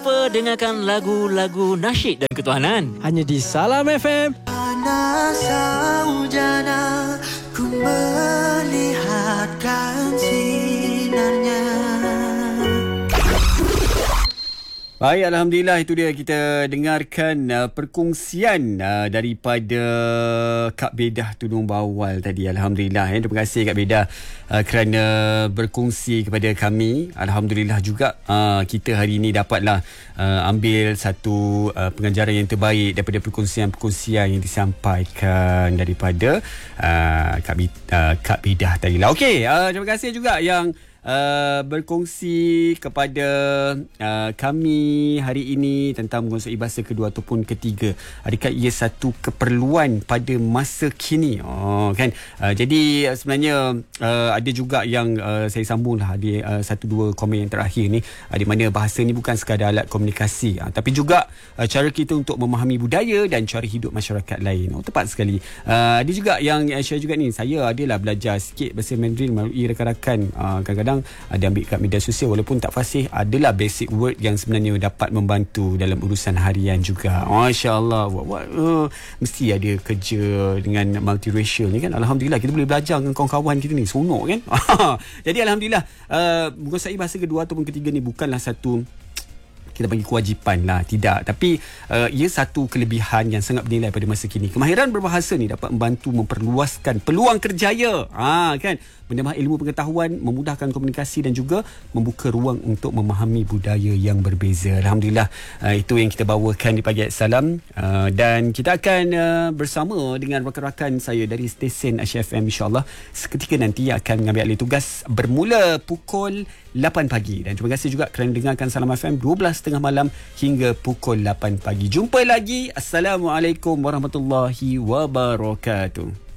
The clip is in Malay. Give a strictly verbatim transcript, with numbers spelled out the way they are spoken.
Dengarkan lagu-lagu nasyid dan ketuhanan hanya di Salam F M. Panas saujana, ku melihatkan sinarnya. Baik, Alhamdulillah, itu dia kita dengarkan uh, perkongsian uh, daripada Kak Bedah Tudung Bawal tadi. Alhamdulillah, eh. Terima kasih Kak Bedah uh, kerana berkongsi kepada kami. Alhamdulillah juga uh, kita hari ini dapatlah uh, ambil satu uh, pengajaran yang terbaik daripada perkongsian-perkongsian yang disampaikan daripada uh, Kak, Be- uh, Kak Bedah tadi lah. Okey, uh, terima kasih juga yang Uh, berkongsi kepada uh, kami hari ini tentang menguasai bahasa kedua ataupun ketiga. Adakah ia satu keperluan pada masa kini? Oh, kan? Uh, jadi sebenarnya uh, ada juga yang uh, saya sambunglah ada uh, satu dua komen yang terakhir ni, uh, di mana bahasa ni bukan sekadar alat komunikasi, uh, tapi juga uh, cara kita untuk memahami budaya dan cara hidup masyarakat lain. Oh, tepat sekali. Uh, ada juga yang uh, share juga ni, saya adalah belajar sikit bahasa Mandarin melalui rakan-rakan. Uh, kadang-kadang ada ambil kat media sosial, walaupun tak fasih, adalah basic word yang sebenarnya dapat membantu dalam urusan harian juga. Masya Allah, uh, mesti ada kerja dengan multiracial ni kan. Alhamdulillah kita boleh belajar dengan kawan-kawan kita ni, seronok kan. Jadi Alhamdulillah, uh, menguasai bahasa kedua ataupun ketiga ni bukanlah satu kita bagi kewajipan lah, tidak, tapi uh, ia satu kelebihan yang sangat bernilai pada masa kini. Kemahiran berbahasa ni dapat membantu memperluaskan peluang kerjaya, ha, kan, menambah ilmu pengetahuan, memudahkan komunikasi dan juga membuka ruang untuk memahami budaya yang berbeza. Alhamdulillah, uh, itu yang kita bawakan di Pagi Salam, uh, dan kita akan uh, bersama dengan rakan-rakan saya dari stesen Asia F M, insyaAllah seketika nanti akan mengambil alih tugas bermula pukul lapan pagi. Dan terima kasih juga kerana dengarkan Salam F M dua belas tengah malam hingga pukul lapan pagi. Jumpa lagi. Assalamualaikum warahmatullahi wabarakatuh.